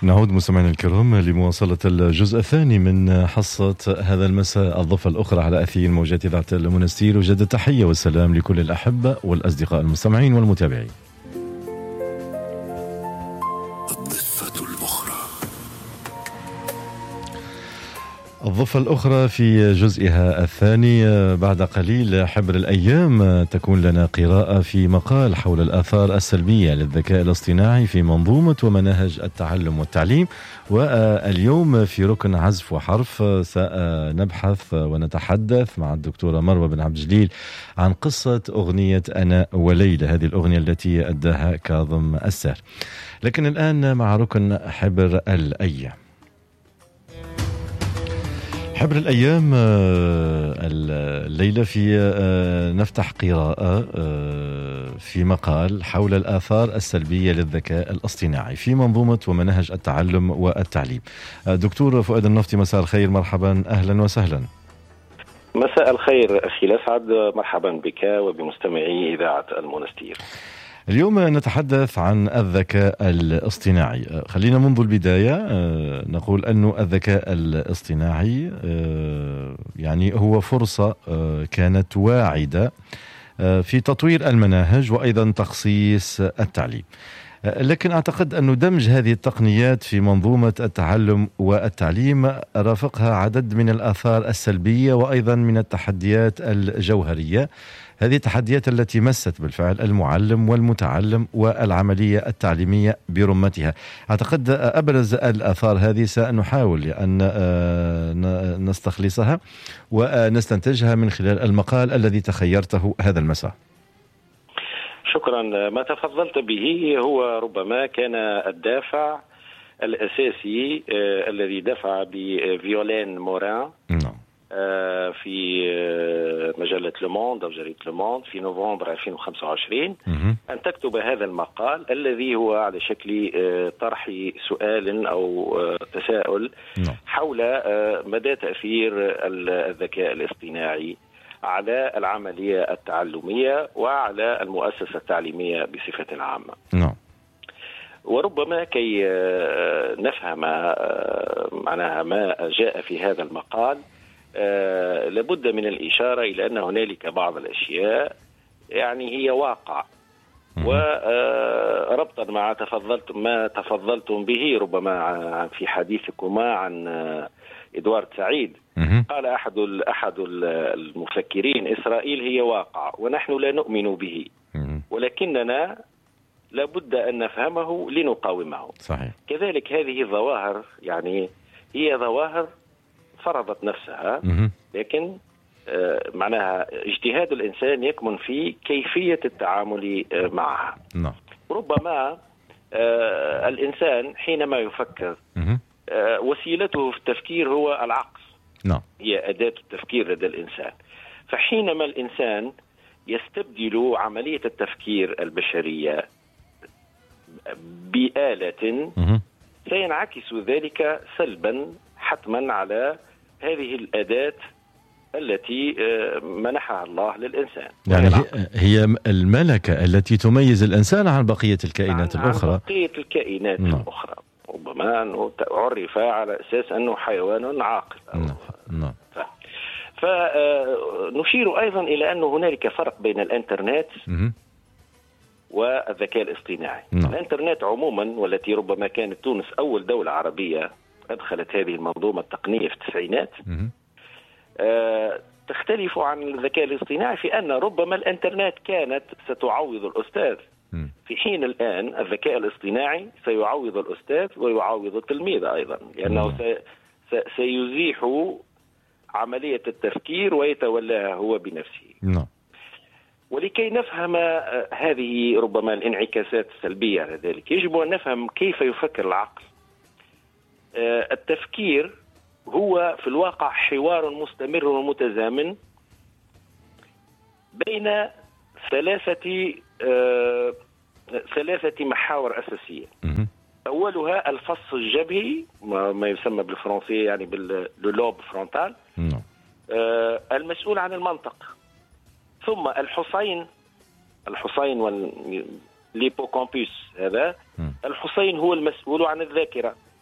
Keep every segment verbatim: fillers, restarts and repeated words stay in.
نعود مستمعينا الكرام لمواصلة الجزء الثاني من حصة هذا المساء الضفة الأخرى على أثير موجات إذاعة المنستير. وجد التحية والسلام لكل الأحبة والأصدقاء المستمعين والمتابعين. الضفة الأخرى الضفة الأخرى في جزئها الثاني. بعد قليل حبر الأيام تكون لنا قراءة في مقال حول الآثار السلبية للذكاء الاصطناعي في منظومة ومناهج التعلم والتعليم. واليوم في ركن عزف وحرف سنبحث ونتحدث مع الدكتورة مروة بن عبد الجليل عن قصة أغنية أنا وليلى، هذه الأغنية التي أداها كاظم الساهر. لكن الآن مع ركن حبر الأيام. حبر الأيام الليلة في نفتح قراءة في مقال حول الآثار السلبية للذكاء الاصطناعي في منظومة ومناهج التعلم والتعليم. دكتور فؤاد النفطي، مساء الخير، مرحبا، أهلا وسهلا. مساء الخير أخي الأسعد، مرحبا بك وبمستمعي إذاعة المنستير. اليوم نتحدث عن الذكاء الاصطناعي. خلينا منذ البداية نقول أنه الذكاء الاصطناعي يعني هو فرصة كانت واعدة في تطوير المناهج وأيضا تخصيص التعليم، لكن أعتقد أن دمج هذه التقنيات في منظومة التعلم والتعليم رافقها عدد من الآثار السلبية وأيضا من التحديات الجوهرية، هذه التحديات التي مست بالفعل المعلم والمتعلم والعملية التعليمية برمتها. أعتقد أبرز الآثار هذه سنحاول أن نستخلصها ونستنتجها من خلال المقال الذي تخيرته هذا المساء. شكرا. ما تفضلت به هو ربما كان الدافع الأساسي آه الذي دفع بفيولين موران نعم. آه في آه مجلة لوموند أو جريدة لوموند في نوفمبر ألفين وخمسة وعشرين أن تكتب هذا المقال الذي هو على شكل آه طرح سؤال أو آه تساؤل نعم. حول آه مدى تأثير الذكاء الاصطناعي على العملية التعلمية وعلى المؤسسة التعليمية بصفة عامة. نعم. وربما كي نفهم معناها ما جاء في هذا المقال لابد من الإشارة إلى أن هنالك بعض الأشياء يعني هي واقع، وربطا مع تفضلت ما تفضلتم به ربما في حديثكما عن إدوارد سعيد. قال أحد أحد المفكرين: إسرائيل هي واقع ونحن لا نؤمن به، ولكننا لابد أن نفهمه لنقاومه. صحيح. كذلك هذه الظواهر يعني هي ظواهر فرضت نفسها، لكن معناها اجتهاد الإنسان يكمن في كيفية التعامل معها. نعم. ربما الإنسان حينما يفكر وسيلته في التفكير هو العقل. نعم. هي أداة التفكير لدى الإنسان. فحينما الإنسان يستبدل عملية التفكير البشرية بآلة سينعكس ذلك سلبا حتما على هذه الأداة التي منحها الله للإنسان. يعني هي الملكة التي تميز الإنسان عن بقية الكائنات عن الأخرى. عن بقية الكائنات نعم. الأخرى. ربما أنه عرف على أساس أنه حيوان عاقل. نعم. نعم. فنشير أيضا إلى أن هنالك فرق بين الإنترنت مم. والذكاء الاصطناعي. نعم. الإنترنت عموما، والتي ربما كانت تونس أول دولة عربية أدخلت هذه المنظومة التقنية في التسعينات، آه تختلف عن الذكاء الاصطناعي في أن ربما الإنترنت كانت ستعوض الأستاذ، مم. في حين الآن الذكاء الاصطناعي سيعوض الأستاذ ويعوض التلميذ أيضا، لأنه مم. سي سيزيح عملية التفكير ويتولاها هو بنفسه. نعم. ولكي نفهم هذه ربما الانعكاسات السلبية على ذلك يجب أن نفهم كيف يفكر العقل. التفكير هو في الواقع حوار مستمر ومتزامن بين ثلاثة ثلاثة محاور أساسية. أولها الفص الجبهي، ما يسمى بالفرنسية يعني باللوب فرونتال، المسؤول عن المنطق. ثم الحصين الحصين والليبوكامبوس، هذا الحصين هو المسؤول عن الذاكرة.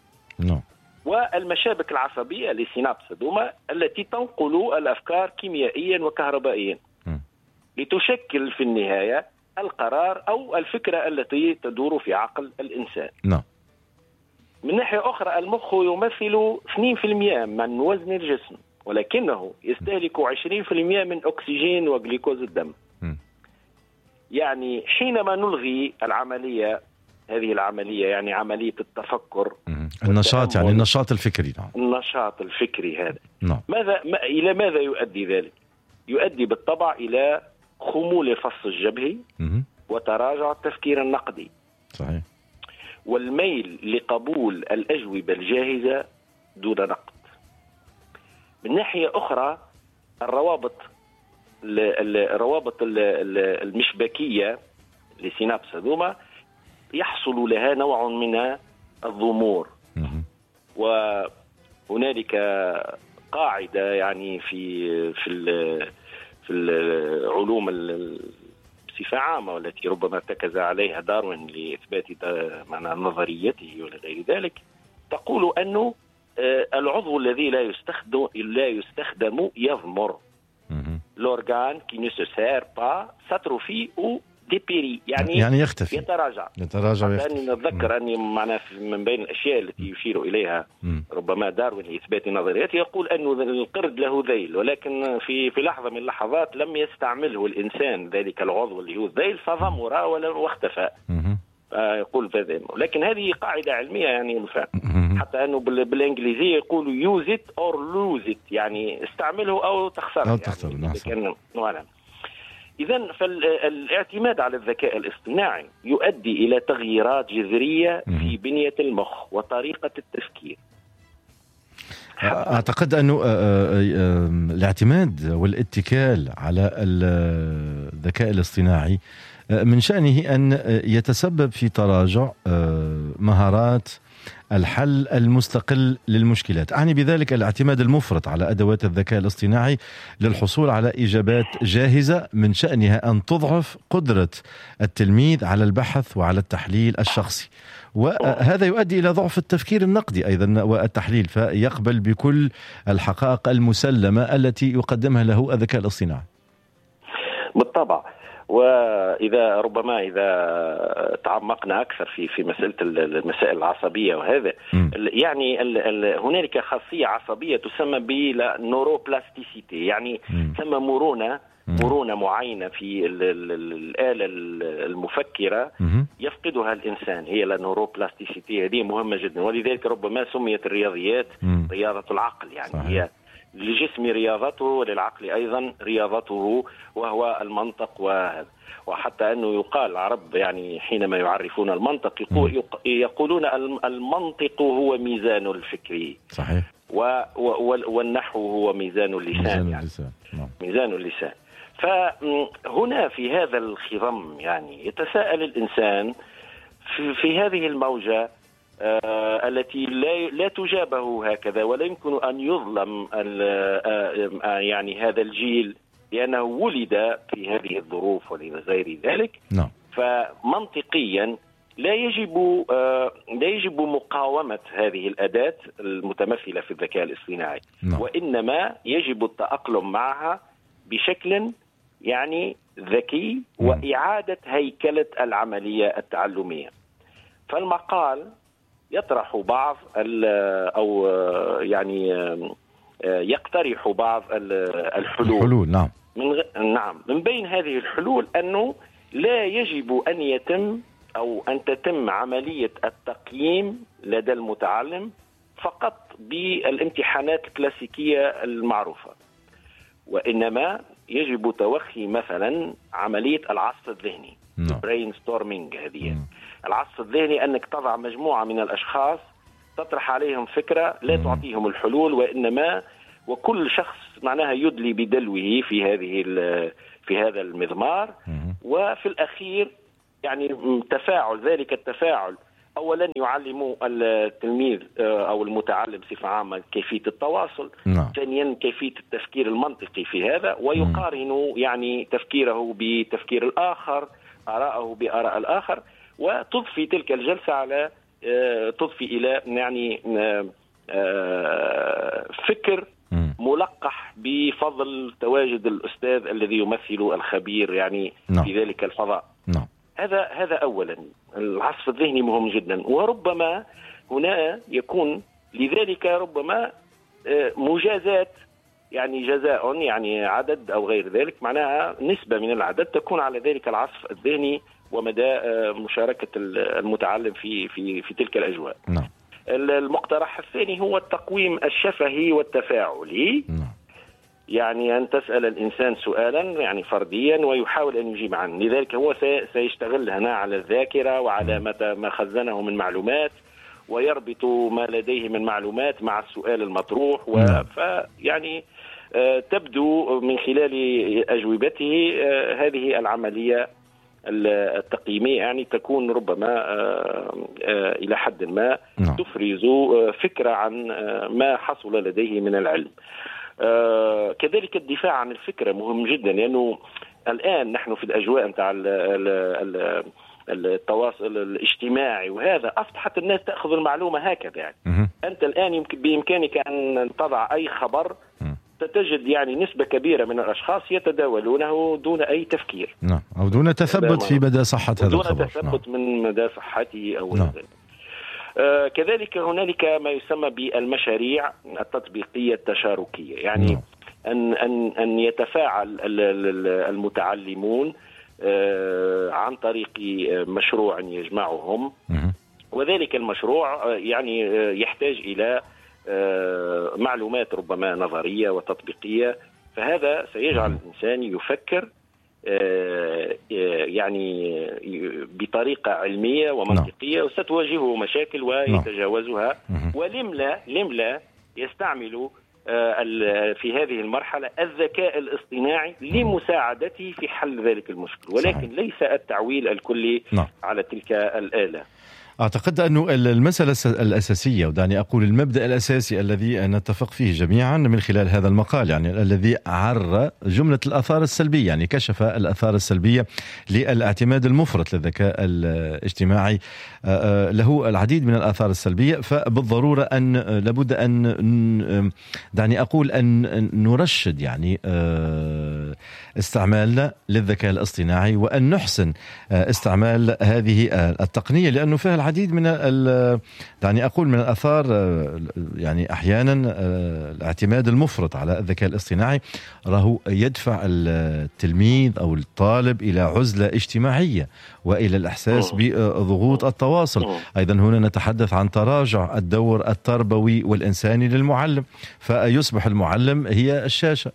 والمشابك العصبية للسينابس دوما التي تنقل الأفكار كيميائيا وكهربائيا لتشكل في النهاية القرار أو الفكرة التي تدور في عقل الإنسان. نعم. من ناحية أخرى المخ يمثل اثنين بالمئة من وزن الجسم، ولكنه يستهلك عشرين بالمئة من أكسجين وغليكوز الدم. م. يعني حينما نلغي العملية هذه العملية يعني عملية التفكر النشاط يعني النشاط الفكري. نعم. النشاط الفكري هذا نعم. ماذا ما إلى ماذا يؤدي ذلك؟ يؤدي بالطبع إلى خمول الفص الجبهي م. وتراجع التفكير النقدي. صحيح. والميل لقبول الأجوبة الجاهزة دون نقد. من ناحية أخرى الروابط الروابط المشبكية لسينابس هذوما يحصل لها نوع من الضمور. وهنالك قاعدة يعني في في في العلوم بصفة عامة والتي ربما ارتكز عليها داروين لإثبات معنى نظريته ولغير ذلك، تقول أنه العضو الذي لا يستخدم لا يستخدم يضمر. l'organe qui ne se sert pas s'atrophie ou dépérit يعني يعني يختفي يتراجع يتراجع أني نتذكر أني معناه من بين الأشياء التي يشير إليها م. ربما داروين لإثبات نظريته يقول أن القرد له ذيل، ولكن في في لحظة من اللحظات لم يستعمله الإنسان ذلك العضو اللي هو الذيل فضمر واختفى. يقول هذا، لكن هذه قاعدة علمية يعني بالفعل، حتى أنه بالإنجليزية يقولوا use it or lose it يعني استعمله أو تخسره. أو تخسره يعني إذن فالاعتماد على الذكاء الاصطناعي يؤدي إلى تغييرات جذرية في بنية المخ وطريقة التفكير. أعتقد أنه الاعتماد والاتكال على الذكاء الاصطناعي من شأنه أن يتسبب في تراجع مهارات الحل المستقل للمشكلات. أعني بذلك الاعتماد المفرط على أدوات الذكاء الاصطناعي للحصول على إجابات جاهزة من شأنها أن تضعف قدرة التلميذ على البحث وعلى التحليل الشخصي، وهذا يؤدي إلى ضعف التفكير النقدي أيضا والتحليل، فيقبل بكل الحقائق المسلمة التي يقدمها له الذكاء الاصطناعي. بالطبع. وإذا ربما إذا تعمقنا أكثر في في مسألة المسائل العصبية وهذا م. يعني ال ال هنالك خاصية عصبية تسمى بالنوروبلاستيسيتي، يعني تسمى مرونة مرونة معينة في ال ال الآلة المفكرة م. يفقدها الإنسان، هي النوروبلاستيسيتي. هذه مهمة جدا، ولذلك ربما سميت الرياضيات م. رياضة العقل. يعني صحيح. هي للجسم رياضته وللعقل أيضا رياضته، وهو المنطق. وهذا وحتى أنه يقال العرب يعني حينما يعرفون المنطق يقول يقولون المنطق هو ميزان الفكر. صحيح. والنحو هو ميزان اللسان. ميزان يعني اللسان. نعم. ميزان اللسان. فهنا في هذا الخضم يعني يتساءل الإنسان في, في هذه الموجة آه التي لا, لا تجابه هكذا، ولا يمكن أن يظلم آه يعني هذا الجيل لأنه ولد في هذه الظروف ولغير ذلك. نعم. فمنطقيا لا يجب آه لا يجب مقاومة هذه الأداة المتمثلة في الذكاء الاصطناعي. نعم. وإنما يجب التأقلم معها بشكل يعني ذكي وإعادة هيكلة العملية التعلمية. فالمقال يطرح بعض أو يعني يقترح بعض الحلول. الحلول نعم. من غ... نعم من بين هذه الحلول أنه لا يجب أن يتم أو أن تتم عملية التقييم لدى المتعلم فقط بالامتحانات الكلاسيكية المعروفة، وإنما يجب توخي مثلا عملية العصف الذهني. no. brainstorming هذه. mm. العصف الذهني أنك تضع مجموعة من الأشخاص تطرح عليهم فكرة لا mm. تعطيهم الحلول، وإنما وكل شخص معناها يدلي بدلوه في هذه في هذا المضمار. mm. وفي الأخير يعني تفاعل ذلك التفاعل أولا يعلم التلميذ أو المتعلم بصفة عامة كيفية التواصل. no. ثانيا كيفية التفكير المنطقي في هذا، ويقارن يعني تفكيره بتفكير الآخر، آراءه بآراء الآخر، وتضفي تلك الجلسة على تضفي إلى يعني فكر ملقح بفضل تواجد الأستاذ الذي يمثل الخبير يعني no. في ذلك الفضاء. no. هذا هذا أولا. العصف الذهني مهم جدا، وربما هنا يكون لذلك ربما مجازات، يعني جزاء يعني عدد أو غير ذلك، معناها نسبة من العدد تكون على ذلك العصف الذهني ومدى مشاركة المتعلم في في في تلك الأجواء. no. المقترح الثاني هو التقويم الشفهي والتفاعلي. no. يعني أن تسأل الإنسان سؤالا يعني فرديا ويحاول أن يجيب عنه، لذلك هو سيشتغل هنا على الذاكرة وعلى ما خزنه من معلومات، ويربط ما لديه من معلومات مع السؤال المطروح. وفيعني تبدو من خلال أجوبته هذه العملية التقييمية يعني تكون ربما إلى حد ما تفرز فكرة عن ما حصل لديه من العلم. كذلك الدفاع عن الفكرة مهم جدا، لأنه الآن نحن في الأجواء نتاع التواصل الاجتماعي، وهذا أصبحت الناس تأخذ المعلومة هكذا يعني. أنت الآن يمكن بإمكانك أن تضع أي خبر ستجد يعني نسبة كبيرة من الأشخاص يتداولونه دون أي تفكير، نعم، أو دون تثبت في مدى صحة هذا الخبر، دون تثبت نعم. من مدى صحته أو نعم. آه كذلك هنالك ما يسمى بالمشاريع التطبيقية التشاركية، يعني نعم. أن أن أن يتفاعل المتعلمون آه عن طريق مشروع يجمعهم، م- وذلك المشروع يعني يحتاج إلى آه معلومات ربما نظرية وتطبيقية، فهذا سيجعل الإنسان يفكر آه يعني بطريقة علمية ومنطقية، وستواجهه مشاكل ويتجاوزها. ولملا لملا يستعمل آه في هذه المرحلة الذكاء الاصطناعي لمساعدته في حل ذلك المشكل، ولكن ليس التعويل الكلي على تلك الآلة. أعتقد أن المسألة الأساسية، ودعني أقول المبدأ الأساسي الذي نتفق فيه جميعا من خلال هذا المقال، يعني الذي عرى جملة الآثار السلبية، يعني كشف الآثار السلبية للاعتماد المفرط للذكاء الاجتماعي، له العديد من الآثار السلبية، فبالضرورة أن لابد أن دعني أقول أن نرشد يعني استعمالنا للذكاء الاصطناعي، وأن نحسن استعمال هذه التقنية، لأنه فيها العديد من دعني أقول من الآثار. يعني أحيانا الاعتماد المفرط على الذكاء الاصطناعي راهو يدفع التلميذ أو الطالب إلى عزلة اجتماعية وإلى الإحساس بضغوط التواصل. أيضا هنا نتحدث عن تراجع الدور التربوي والإنساني للمعلم، فيصبح المعلم هي الشاشة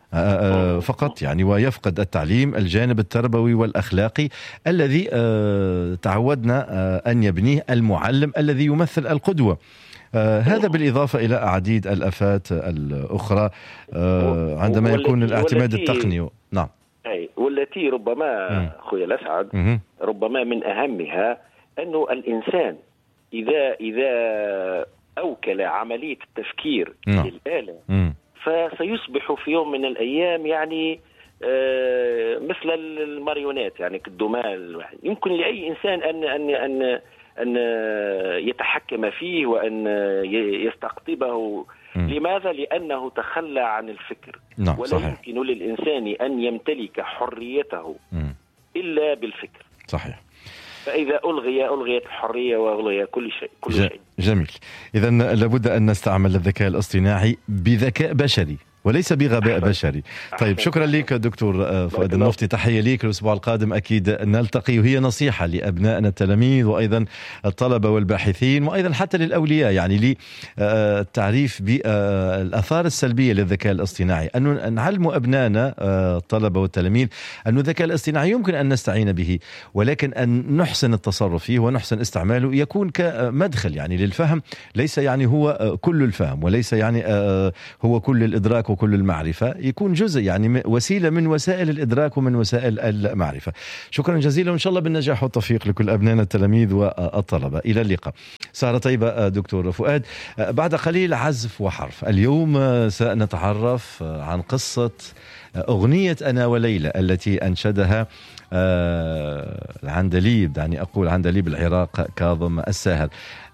فقط يعني، ويفقد التعليم الجانب التربوي والأخلاقي الذي تعودنا أن يبنيه المعلم الذي يمثل القدوة. هذا بالإضافة إلى عديد الآفات الأخرى عندما يكون الاعتماد التقني. نعم. والتي ربما أخوي الأسعد ربما من أهمها أنه الإنسان إذا إذا أوكل عملية التفكير للآلة فسيصبح في يوم من الأيام يعني آه مثل الماريونات، يعني كالدمال. يمكن لأي إنسان أن أن أن أن يتحكم فيه وأن يستقطبه. م. لماذا؟ لأنه تخلى عن الفكر. نعم، ولا صحيح. يمكن للإنسان أن يمتلك حريته م. إلا بالفكر. صحيح. فإذا ألغي ألغيت الحرية وألغي كل شيء كل ج... شيء. جميل. إذن لابد أن نستعمل الذكاء الاصطناعي بذكاء بشري وليس بغباء بشري. طيب، شكرا لك دكتور فؤاد المفتي، تحية ليك. الأسبوع القادم أكيد نلتقي، وهي نصيحة لأبنائنا التلاميذ وأيضا الطلبة والباحثين وأيضا حتى للأولياء، يعني للتعريف بالآثار السلبية للذكاء الاصطناعي، أن نعلم أبنائنا الطلبة والتلاميذ أن الذكاء الاصطناعي يمكن أن نستعين به، ولكن أن نحسن التصرف فيه ونحسن استعماله يكون كمدخل يعني للفهم، ليس يعني هو كل الفهم، وليس يعني هو كل الإدراك وكل المعرفة، يكون جزء يعني وسيلة من وسائل الإدراك ومن وسائل المعرفة. شكرا جزيلا، وإن شاء الله بالنجاح والتوفيق لكل أبنائنا التلاميذ والطلبة. إلى اللقاء. سهرة طيبة دكتور فؤاد. بعد قليل عزف وحرف. اليوم سنتعرف عن قصة أغنية أنا وليلى التي أنشدها العندليب، دعني أقول عندليب العراق كاظم الساهر.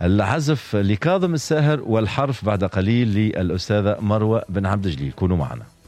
العزف لكاظم الساهر والحرف بعد قليل للأستاذة مروة بن عبد الجليل. كونوا معنا.